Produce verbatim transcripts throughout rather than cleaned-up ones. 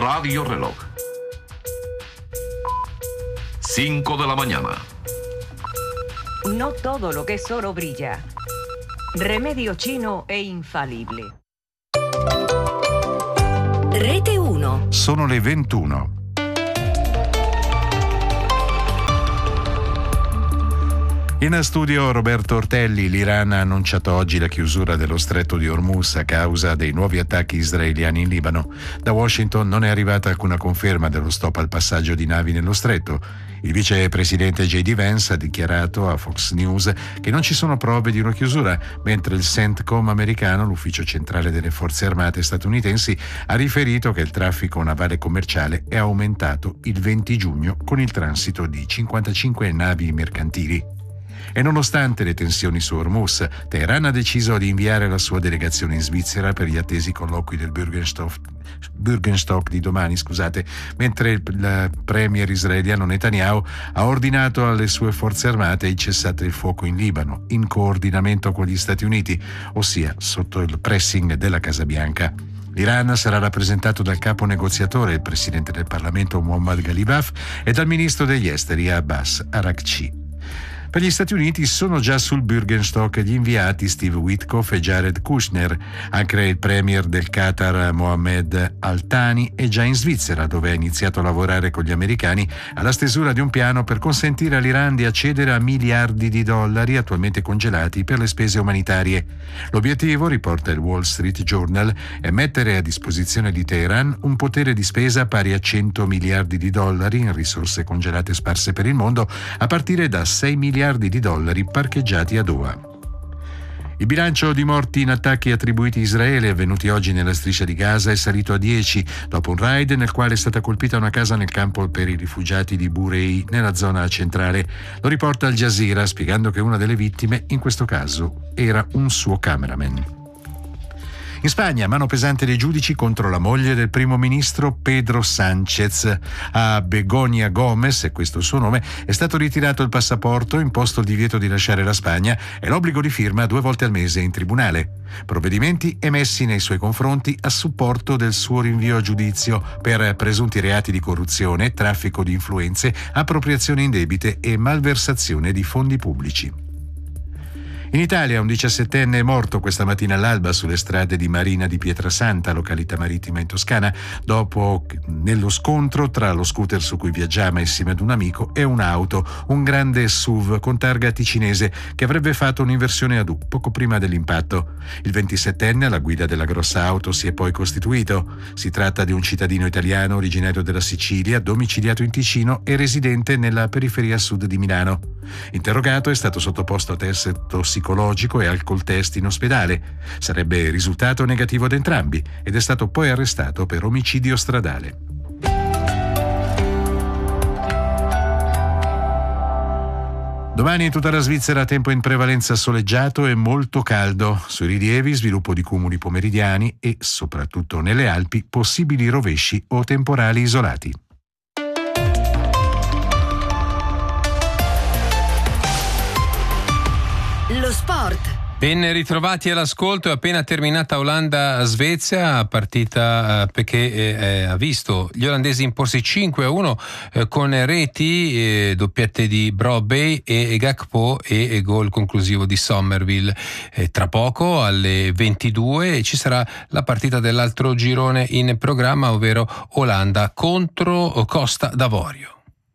Radio Reloj. cinco de la mañana. No todo lo que es oro brilla. Remedio chino e infalible. Rete uno. Sono le ventuno. In studio Roberto Ortelli. L'Iran ha annunciato oggi la chiusura dello stretto di Hormuz a causa dei nuovi attacchi israeliani in Libano. Da Washington non è arrivata alcuna conferma dello stop al passaggio di navi nello stretto. Il vicepresidente J D Vance ha dichiarato a Fox News che non ci sono prove di una chiusura, mentre il CENTCOM americano, l'ufficio centrale delle forze armate statunitensi, ha riferito che il traffico navale commerciale è aumentato il venti giugno con il transito di cinquantacinque navi mercantili. E nonostante le tensioni su Hormuz, Teheran ha deciso di inviare la sua delegazione in Svizzera per gli attesi colloqui del Bürgenstock, Bürgenstock di domani, scusate, mentre il premier israeliano Netanyahu ha ordinato alle sue forze armate il cessate il fuoco in Libano, in coordinamento con gli Stati Uniti, ossia sotto il pressing della Casa Bianca. L'Iran sarà rappresentato dal capo negoziatore, il presidente del Parlamento Mohammad Ghalibaf, e dal ministro degli esteri Abbas Araghchi. Per gli Stati Uniti sono già sul Bürgenstock gli inviati Steve Witkoff e Jared Kushner. Anche il premier del Qatar Mohammed Al Thani è già in Svizzera, dove ha iniziato a lavorare con gli americani alla stesura di un piano per consentire all'Iran di accedere a miliardi di dollari attualmente congelati per le spese umanitarie. L'obiettivo, riporta il Wall Street Journal, è mettere a disposizione di Teheran un potere di spesa pari a cento miliardi di dollari in risorse congelate sparse per il mondo, a partire da sei miliardi di dollari parcheggiati a Doha. Il bilancio di morti in attacchi attribuiti a Israele avvenuti oggi nella striscia di Gaza è salito a dieci, dopo un raid nel quale è stata colpita una casa nel campo per i rifugiati di Burei, nella zona centrale. Lo riporta Al Jazeera, spiegando che una delle vittime, in questo caso, era un suo cameraman. In Spagna, mano pesante dei giudici contro la moglie del primo ministro Pedro Sánchez. A Begoña Gómez, è questo il suo nome, è stato ritirato il passaporto, imposto il divieto di lasciare la Spagna e l'obbligo di firma due volte al mese in tribunale. Provvedimenti emessi nei suoi confronti a supporto del suo rinvio a giudizio per presunti reati di corruzione, traffico di influenze, appropriazioni indebite e malversazione di fondi pubblici. In Italia un diciassettenne è morto questa mattina all'alba sulle strade di Marina di Pietrasanta, località marittima in Toscana, dopo nello scontro tra lo scooter su cui viaggiava insieme ad un amico e un'auto, un grande S U V con targa ticinese, che avrebbe fatto un'inversione ad U poco prima dell'impatto. Il ventisettenne alla guida della grossa auto si è poi costituito. Si tratta di un cittadino italiano originario della Sicilia, domiciliato in Ticino e residente nella periferia sud di Milano. Interrogato, è stato sottoposto a test psicologico e alcol test in ospedale. Sarebbe risultato negativo ad entrambi ed è stato poi arrestato per omicidio stradale. Domani in tutta la Svizzera tempo in prevalenza soleggiato e molto caldo. Sui rilievi sviluppo di cumuli pomeridiani e, soprattutto nelle Alpi, possibili rovesci o temporali isolati. Lo sport. Ben ritrovati all'ascolto. È appena terminata Olanda-Svezia, partita eh, perché eh, ha visto gli olandesi imporsi cinque a uno eh, con reti, eh, doppiette di Brobbey e, e Gakpo e, e gol conclusivo di Sommerville. Eh, tra poco alle ventidue ci sarà la partita dell'altro girone in programma, ovvero Olanda contro Costa d'Avorio.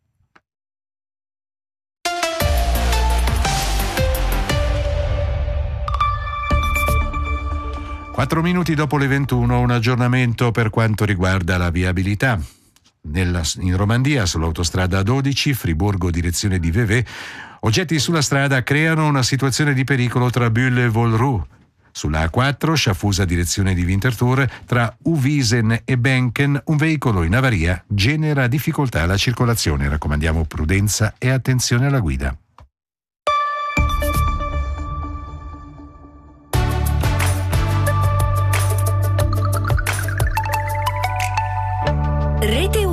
Quattro minuti dopo le ventuno, un aggiornamento per quanto riguarda la viabilità. Nella, in Romandia, sull'autostrada A dodici, Friburgo direzione di Vevey, oggetti sulla strada creano una situazione di pericolo tra Bühl e Volroux. Sulla A quattro, Schaffhausen direzione di Winterthur, tra Uvisen e Benken, un veicolo in avaria genera difficoltà alla circolazione. Raccomandiamo prudenza e attenzione alla guida. Rete